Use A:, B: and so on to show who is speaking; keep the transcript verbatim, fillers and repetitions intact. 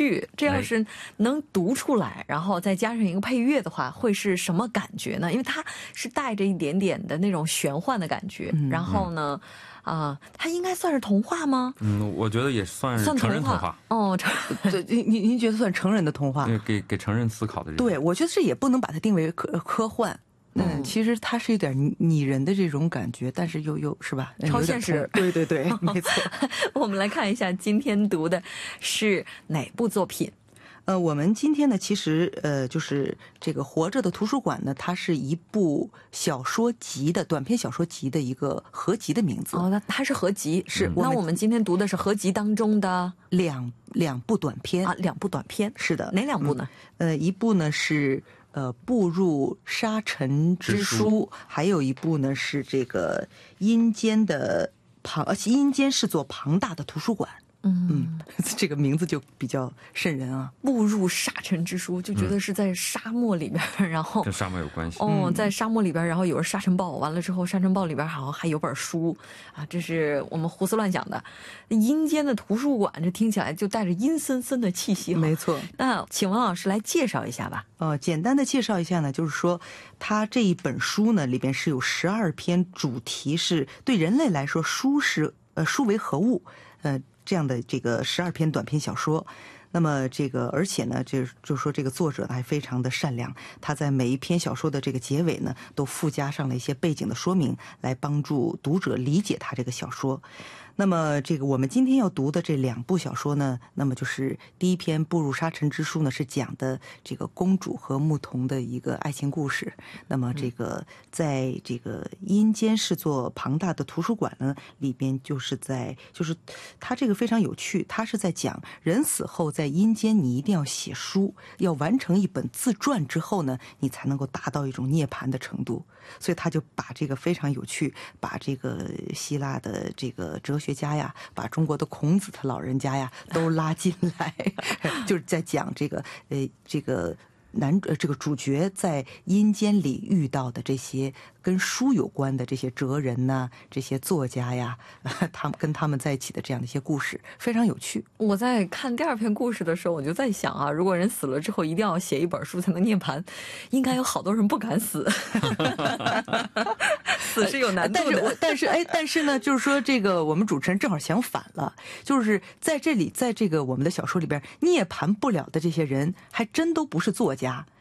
A: 趣。这要是能读出来，然后再加上一个配乐的话，会是什么感觉呢？因为它是带着一点点的那种玄幻的感觉，
B: 嗯、
A: 然后呢啊、呃，它应该算是童话吗？
C: 嗯，我觉得也算是成人童话。
A: 哦，
B: 对，您您觉得算成人的童话？
C: 对，给给成人思考的这种。
B: 对，我觉得这也不能把它定为科科幻。嗯，其实它是有点拟人的这种感觉，但是又又是吧，
A: 超现实。
B: 对对对，没错。
A: 我们来看一下今天读的是哪部作品。
B: 呃，我们今天呢，其实呃，就是这个《活着的图书馆》呢，它是一部小说集的短篇小说集的一个合集的名字。
A: 哦，那它是合集，
B: 是。
A: 嗯、那我们今天读的是合集当中的
B: 两两部短篇
A: 啊，两部短篇。
B: 是的，
A: 哪两部呢？
B: 嗯、呃，一部呢是呃步入沙尘之书，还有一部呢是这个阴间的庞，而且阴间是座庞大的图书馆。嗯嗯，这个名字就比较瘆人啊！
A: 步入沙尘之书，就觉得是在沙漠里边，嗯、然后
C: 跟沙漠有关系。
A: 哦，在沙漠里边，然后有着沙尘暴，完了之后，沙尘暴里边好像还有本书啊，这是我们胡思乱想的。阴间的图书馆，这听起来就带着阴森森的气息。
B: 没错。
A: 那请王老师来介绍一下吧。
B: 呃，简单的介绍一下呢，就是说，它这一本书呢里边是有十二篇主题是对人类来说，书是呃书为何物，呃。这样的这个十二篇短篇小说，那么这个而且呢，就就说这个作者呢还非常的善良，他在每一篇小说的这个结尾呢，都附加上了一些背景的说明，来帮助读者理解他这个小说。那么这个我们今天要读的这两部小说呢，那么就是第一篇《步入沙尘之书》呢，是讲的这个公主和牧童的一个爱情故事。那么这个在这个阴间是座庞大的图书馆呢，里边就是在就是它这个非常有趣，它是在讲人死后在阴间你一定要写书，要完成一本自传之后呢，你才能够达到一种涅槃的程度。所以他就把这个非常有趣，把这个希腊的这个哲学家呀，把中国的孔子他老人家呀都拉进来，就是在讲这个呃这个男呃这个主角在阴间里遇到的这些跟书有关的这些哲人呐、啊，这些作家呀，他们跟他们在一起的这样的一些故事，非常有趣。
A: 我在看第二篇故事的时候，我就在想啊，如果人死了之后一定要写一本书才能涅槃，应该有好多人不敢死。死是有难度的，
B: 但是但是哎，但是呢，就是说这个我们主持人正好相反了，就是在这里，在这个我们的小说里边，涅槃不了的这些人，还真都不是作家。